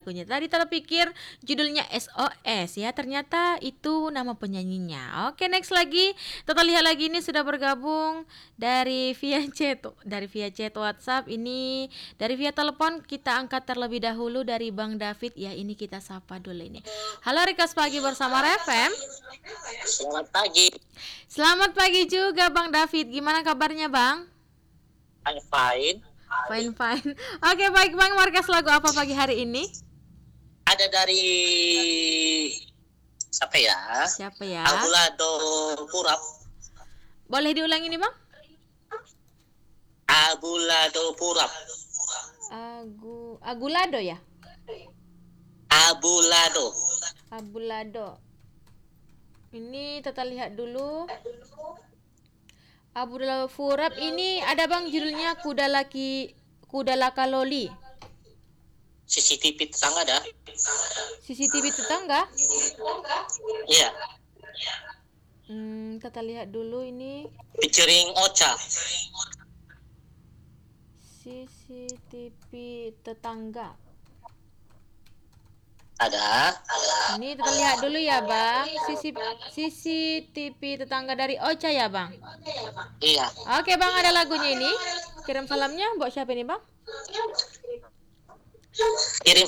lagunya. Tadi terpikir judulnya SOS ya, ternyata itu nama penyanyinya. Oke, next lagi. Kita lihat lagi, ini sudah bergabung dari via chat WhatsApp ini, dari via telepon kita angkat terlebih dahulu dari Bang David ya. Ini kita sapa dulu ini. Halo Rikas Pagi bersama RFM. Selamat pagi. Selamat pagi juga Bang David. Gimana kabarnya Bang? I'm fine. Fine. Oke, baik Bang, markas lagu apa pagi hari ini? Ada dari siapa ya? Siapa ya? Abulado Purap. Boleh diulangi nih Bang? Abulado Purap. Agulado ya? Abulado. Ini kita lihat dulu. Abdullah Furab ini ada Bang judulnya Kuda Laka Loli. CCTV tetangga ada? CCTV tetangga? Iya. Kita lihat dulu ini. Featuring Ocha. CCTV tetangga. Ada. Ini kita lihat dulu ya Bang. CCTV tetangga dari Ocha ya Bang. Iya. Oke Bang, ada lagunya ini. Kirim salamnya buat siapa ini Bang? Kirim